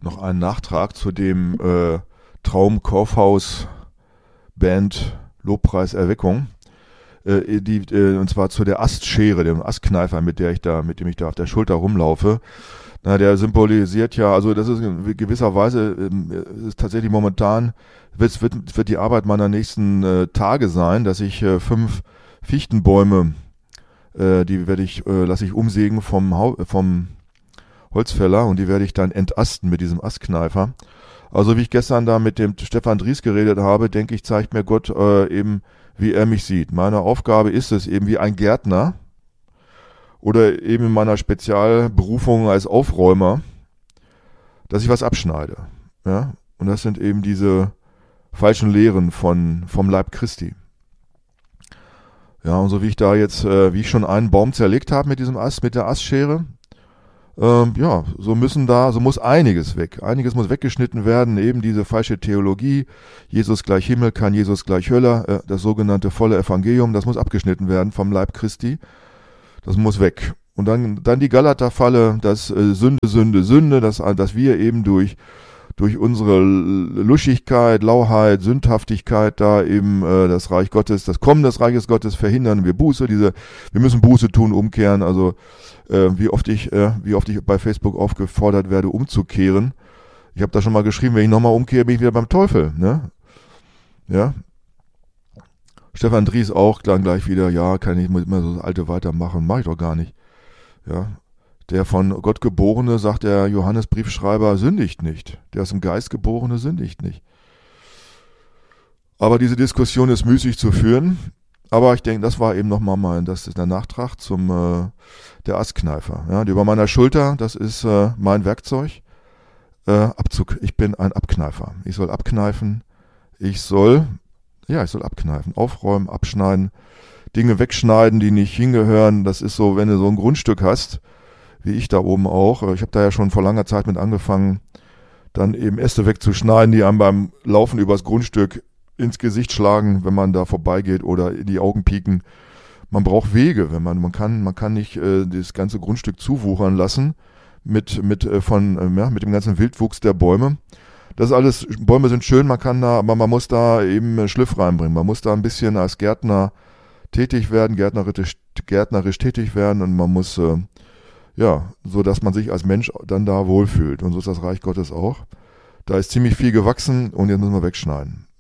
noch einen Nachtrag zu dem Traum Kaufhaus Band Lobpreis Erweckung. Und zwar zu der Astschere, dem Astkneifer, mit dem ich da auf der Schulter rumlaufe. Na, der symbolisiert ja, also das ist in gewisser Weise ist tatsächlich momentan wird die Arbeit meiner nächsten Tage sein, dass ich 5 Fichtenbäume, die lasse ich umsägen vom Holzfäller und die werde ich dann entasten mit diesem Astkneifer. Also wie ich gestern da mit dem Stefan Dries geredet habe, denke ich, zeigt mir Gott eben, wie er mich sieht. Meine Aufgabe ist es eben wie ein Gärtner oder eben in meiner Spezialberufung als Aufräumer, dass ich was abschneide. Ja? Und das sind eben diese falschen Lehren vom Leib Christi. Ja, und so wie ich da jetzt, wie ich schon einen Baum zerlegt habe mit der Astschere, so muss einiges weg. Einiges muss weggeschnitten werden, eben diese falsche Theologie, Jesus gleich Himmel, kein Jesus gleich Hölle, das sogenannte volle Evangelium, das muss abgeschnitten werden vom Leib Christi. Das muss weg. Und dann die Galaterfalle, das Sünde, dass wir eben durch unsere Luschigkeit, Lauheit, Sündhaftigkeit da eben das Reich Gottes, das Kommen des Reiches Gottes verhindern. Wir müssen Buße tun, umkehren. Also wie oft ich bei Facebook aufgefordert werde, umzukehren. Ich habe da schon mal geschrieben, wenn ich nochmal umkehre, bin ich wieder beim Teufel. Ne? Ja. Stefan Dries auch dann gleich wieder, ja, muss immer so das Alte weitermachen, mache ich doch gar nicht. Ja. Der von Gott Geborene, sagt der Johannesbriefschreiber, sündigt nicht. Der aus dem Geist Geborene sündigt nicht. Aber diese Diskussion ist müßig zu führen. Aber ich denke, das war eben nochmal das ist der Nachtrag der Astkneifer. Ja, die über meiner Schulter, das ist mein Werkzeug. Abzug. Ich bin ein Abkneifer. Ich soll abkneifen. Ich soll abkneifen. Aufräumen, abschneiden. Dinge wegschneiden, die nicht hingehören. Das ist so, wenn du so ein Grundstück hast, wie ich da oben auch. Ich habe da ja schon vor langer Zeit mit angefangen, dann eben Äste wegzuschneiden, die einem beim Laufen übers Grundstück ins Gesicht schlagen, wenn man da vorbeigeht oder in die Augen pieken. Man braucht Wege, man kann nicht das ganze Grundstück zuwuchern lassen mit dem ganzen Wildwuchs der Bäume. Das ist alles, Bäume sind schön, aber man muss da eben Schliff reinbringen. Man muss da ein bisschen als Gärtner tätig werden, gärtnerisch tätig werden und man muss so dass man sich als Mensch dann da wohlfühlt. Und so ist das Reich Gottes auch. Da ist ziemlich viel gewachsen und jetzt müssen wir wegschneiden.